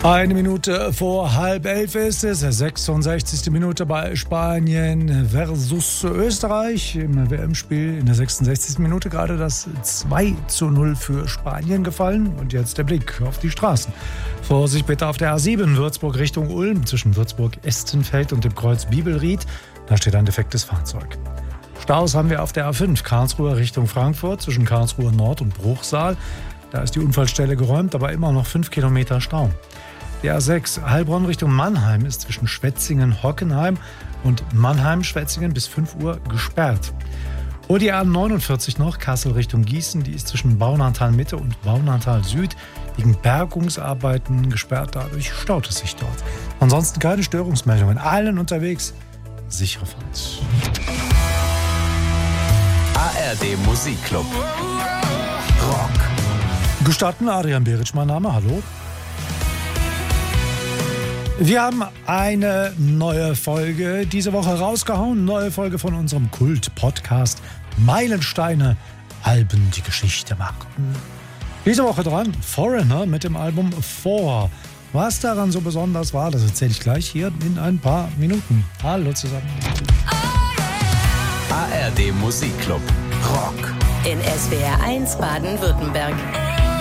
Eine Minute vor 10:30 ist es, 66. Minute bei Spanien versus Österreich. Im WM-Spiel in der 66. Minute gerade das 2:0 für Spanien gefallen. Und jetzt der Blick auf die Straßen. Vorsicht bitte auf der A7 Würzburg Richtung Ulm zwischen Würzburg-Estenfeld und dem Kreuz Bibelried. Da steht ein defektes Fahrzeug. Staus haben wir auf der A5 Karlsruhe Richtung Frankfurt zwischen Karlsruhe Nord und Bruchsal. Da ist die Unfallstelle geräumt, aber immer noch 5 Kilometer Stau. Die A6 Heilbronn Richtung Mannheim ist zwischen Schwetzingen-Hockenheim und Mannheim-Schwetzingen bis 5 Uhr gesperrt. Und die A49 noch Kassel Richtung Gießen, die ist zwischen Baunatal-Mitte und Baunatal-Süd wegen Bergungsarbeiten gesperrt. Dadurch staut es sich dort. Ansonsten keine Störungsmeldungen. Allen unterwegs sichere Fahrt. ARD Musikclub. Rock. Gestatten, Adrian Beric, mein Name, hallo. Wir haben eine neue Folge diese Woche rausgehauen. Neue Folge von unserem Kult-Podcast Meilensteine, Alben, die Geschichte machten. Diese Woche dran Foreigner mit dem Album Four. Was daran so besonders war, das erzähle ich gleich hier in ein paar Minuten. Hallo zusammen. ARD Musikclub. Rock. In SWR 1 Baden-Württemberg.